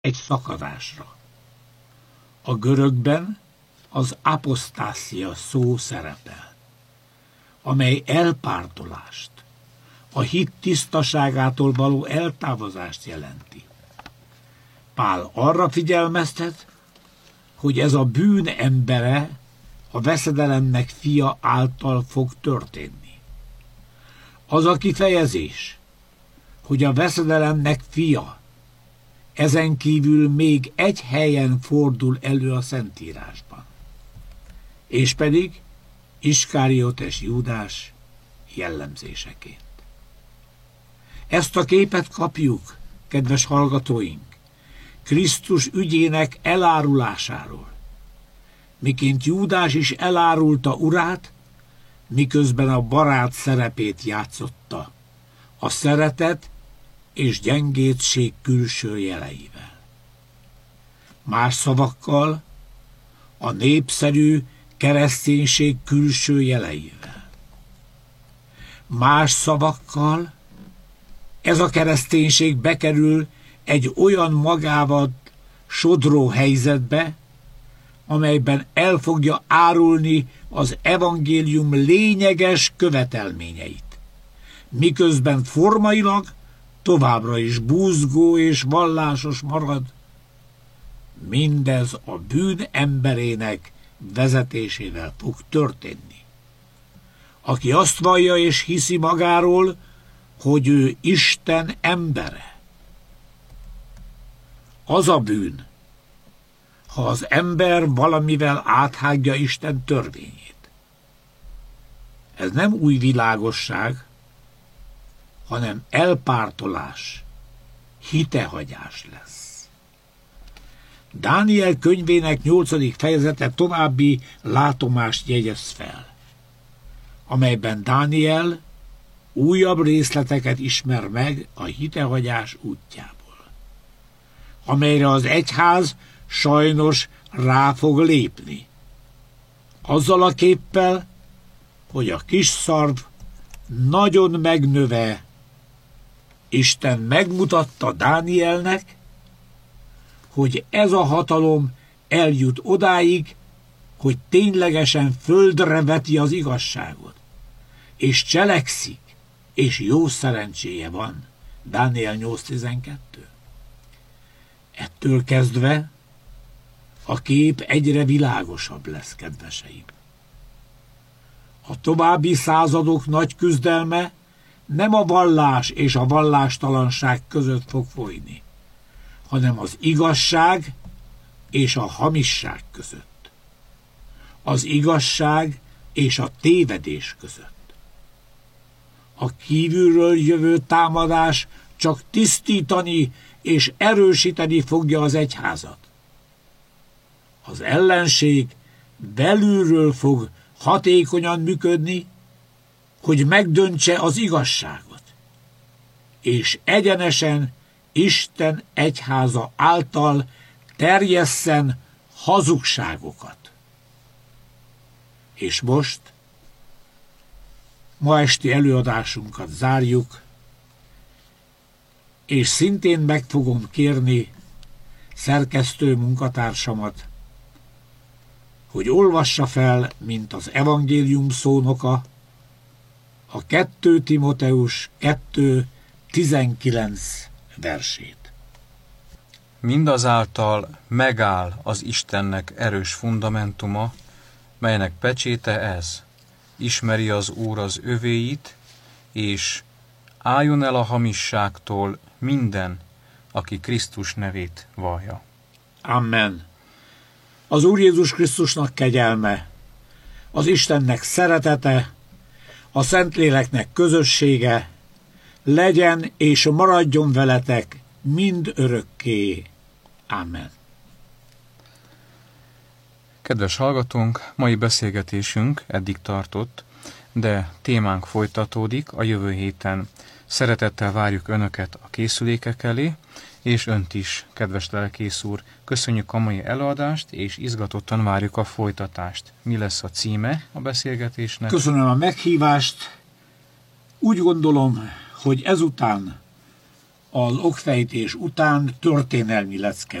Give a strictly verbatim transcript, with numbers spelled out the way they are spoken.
egy szakadásra. A görögben az aposztázia szó szerepel, amely elpártolást, a hit tisztaságától való eltávozást jelenti. Pál arra figyelmeztet, hogy ez a bűn embere a veszedelemnek fia által fog történni. Az a kifejezés, hogy a veszedelemnek fia, ezen kívül még egy helyen fordul elő a Szentírásban, és pedig Iskáriotes Júdás jellemzéseként. Ezt a képet kapjuk, kedves hallgatóink, Krisztus ügyének elárulásáról, miként Júdás is elárulta urát, miközben a barát szerepét játszotta, a szeretet és gyengétség külső jeleivel. Más szavakkal, a népszerű kereszténység külső jeleivel. Más szavakkal, ez a kereszténység bekerül egy olyan magával sodró helyzetbe, amelyben el fogja árulni az evangélium lényeges követelményeit, miközben formailag továbbra is búzgó és vallásos marad. Mindez a bűn emberének vezetésével fog történni. Aki azt vallja és hiszi magáról, hogy ő Isten embere. Az a bűn, ha az ember valamivel áthágja Isten törvényét. Ez nem új világosság, hanem elpártolás, hitehagyás lesz. Dániel könyvének nyolcadik fejezete további látomást jegyez fel, amelyben Dániel újabb részleteket ismer meg a hitehagyás útjából, amelyre az egyház sajnos rá fog lépni. Azzal a képpel, hogy a kis szarv nagyon megnöve, Isten megmutatta Dánielnek, hogy ez a hatalom eljut odáig, hogy ténylegesen földre veti az igazságot, és cselekszik, és jó szerencséje van. Dániel nyolc tizenkettő. Ettől kezdve a kép egyre világosabb lesz, kedveseim. A további századok nagy küzdelme nem a vallás és a vallástalanság között fog folyni, hanem az igazság és a hamisság között. Az igazság és a tévedés között. A kívülről jövő támadás csak tisztítani és erősíteni fogja az egyházat. Az ellenség belülről fog hatékonyan működni, hogy megdöntse az igazságot, és egyenesen Isten egyháza által terjesszen hazugságokat. És most ma esti előadásunkat zárjuk, és szintén meg fogom kérni szerkesztő munkatársamat, hogy olvassa fel, mint az evangélium szónoka, a kettő Timoteus kettő tizenkilenc versét. Mindazáltal megáll az Istennek erős fundamentuma, melynek pecséte ez: ismeri az Úr az övéit, és álljon el a hamisságtól minden, aki Krisztus nevét vallja. Amen. Az Úr Jézus Krisztusnak kegyelme, az Istennek szeretete, a Szentléleknek közössége legyen és maradjon veletek mind örökké. Amen. Kedves hallgatónk, mai beszélgetésünk eddig tartott, de témánk folytatódik a jövő héten. Szeretettel várjuk Önöket a készülékek elé, és Önt is, kedves lelkész úr. Köszönjük a mai előadást, és izgatottan várjuk a folytatást. Mi lesz a címe a beszélgetésnek? Köszönöm a meghívást. Úgy gondolom, hogy ezután az okfejtés után történelmi lecke